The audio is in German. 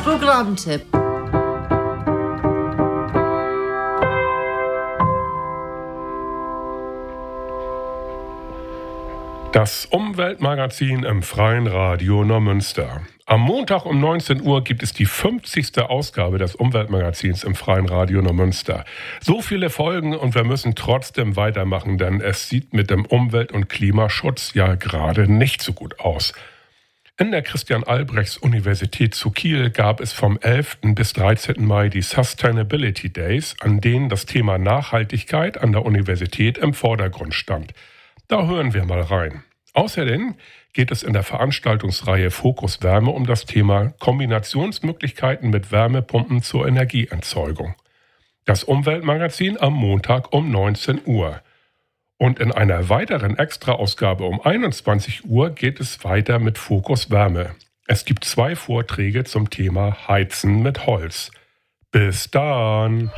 Programmtipp. Das Umweltmagazin im Freien Radio Neumünster. Am Montag um 19 Uhr gibt es die 50. Ausgabe des Umweltmagazins im Freien Radio Neumünster. So viele Folgen und wir müssen trotzdem weitermachen, denn es sieht mit dem Umwelt- und Klimaschutz ja gerade nicht so gut aus. In der Christian-Albrechts-Universität zu Kiel gab es vom 11. bis 13. Mai die Sustainability Days, an denen das Thema Nachhaltigkeit an der Universität im Vordergrund stand. Da hören wir mal rein. Außerdem geht es in der Veranstaltungsreihe Fokus Wärme um das Thema Kombinationsmöglichkeiten mit Wärmepumpen zur Energieerzeugung. Das Umweltmagazin am Montag um 19 Uhr. Und in einer weiteren Extraausgabe um 21 Uhr geht es weiter mit Fokus Wärme. Es gibt 2 Vorträge zum Thema Heizen mit Holz. Bis dann!